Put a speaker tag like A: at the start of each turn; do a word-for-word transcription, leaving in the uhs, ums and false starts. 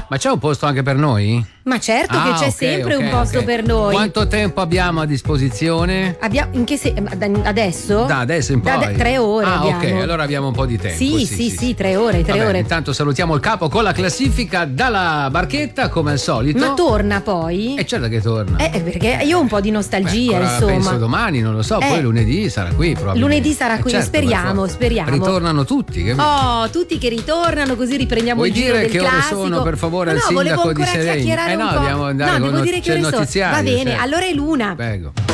A: Ma c'è un posto anche per noi?
B: Ma certo
A: Ah,
B: che c'è
A: ok,
B: sempre
A: ok,
B: un posto
A: ok.
B: per noi.
A: Quanto tempo abbiamo a disposizione?
B: Abbiamo, in che se- adesso?
A: Da adesso in
B: Da
A: poi?
B: de- tre ore
A: Ah,
B: abbiamo.
A: ok, allora abbiamo un po' di tempo.
B: Sì, sì, sì, tre ore, tre
A: Vabbè,
B: ore.
A: Intanto salutiamo il capo con la classifica dalla barchetta, come al solito.
B: Ma torna poi?
A: E certo che torna.
B: Eh, perché io ho un po' di nostalgia,
A: Beh, ancora
B: insomma.
A: penso domani, non lo so,
B: Eh.
A: poi lunedì sarà qui probabilmente.
B: Lunedì sarà
A: Eh,
B: qui,
A: certo,
B: speriamo,
A: per forza.
B: speriamo.
A: Ritornano tutti. Che...
B: Oh, tutti che ritornano, così riprendiamo
A: Vuoi
B: il giro
A: dire
B: del
A: che ore
B: classico.
A: sono, per favore,
B: no,
A: al
B: no, volevo
A: sindaco di
B: ancora
A: Seregni?
B: chiacchierare
A: Eh
B: un
A: no,
B: po'.
A: dobbiamo andare
B: no,
A: con
B: devo
A: not-
B: dire che
A: c'è il
B: ore sono.
A: notiziario,
B: Va bene,
A: certo.
B: allora è l'una.
A: Prego.